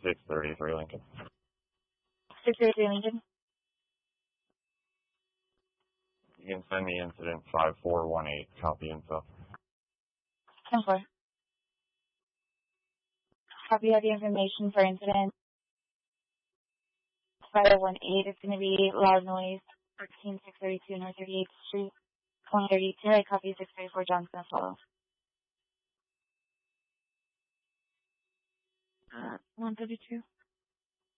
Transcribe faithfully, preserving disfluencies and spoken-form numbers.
six thirty-three Lincoln. six thirty-three Lincoln. You can send me incident five four one eight, copy info. ten four. Copy of the information for incident five one eight. It's going to be loud noise, thirteen six thirty-two North thirty-eighth Street, one thirty-two. I copy six thirty-four Johnson as follows. Uh, one thirty-two.